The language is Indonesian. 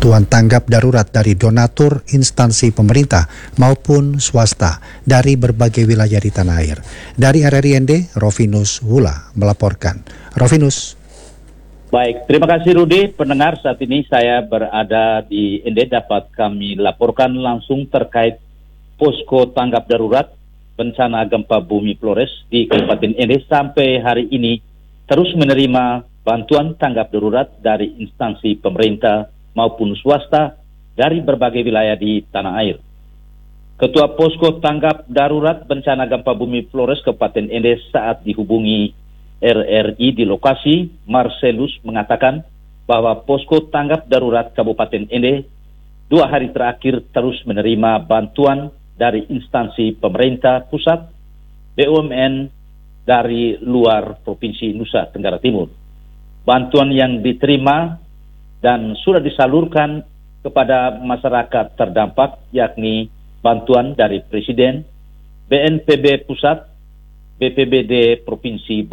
bantuan tanggap darurat dari donatur instansi pemerintah maupun swasta dari berbagai wilayah di tanah air. Dari RRI-ND, Rovinus Hula melaporkan. Rovinus. Baik, terima kasih Rudi. Pendengar, saat ini saya berada di ND, dapat kami laporkan langsung terkait posko tanggap darurat bencana gempa bumi Flores di Kabupaten ND sampai hari ini terus menerima bantuan tanggap darurat dari instansi pemerintah maupun swasta dari berbagai wilayah di tanah air. Ketua Posko Tanggap Darurat Bencana Gempa Bumi Flores Kabupaten ND saat dihubungi RRI di lokasi, Marcelus mengatakan bahwa Posko Tanggap Darurat Kabupaten ND 2 hari terakhir terus menerima bantuan dari instansi pemerintah pusat, BUMN dari luar Provinsi Nusa Tenggara Timur. Bantuan yang diterima dan sudah disalurkan kepada masyarakat terdampak yakni bantuan dari Presiden, BNPB Pusat, BPBD Provinsi